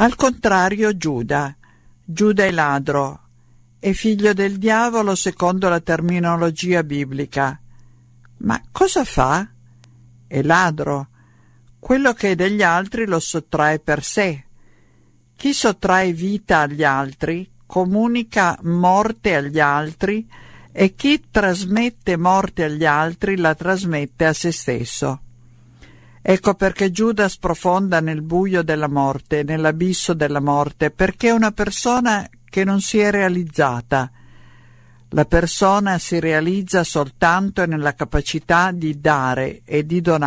Al contrario Giuda è ladro, è figlio del diavolo secondo la terminologia biblica. Ma cosa fa? È ladro. Quello che è degli altri lo sottrae per sé. Chi sottrae vita agli altri comunica morte agli altri, e chi trasmette morte agli altri la trasmette a se stesso. Ecco perché Giuda sprofonda nel buio della morte, nell'abisso della morte, perché è una persona che non si è realizzata. La persona si realizza soltanto nella capacità di dare e di donare.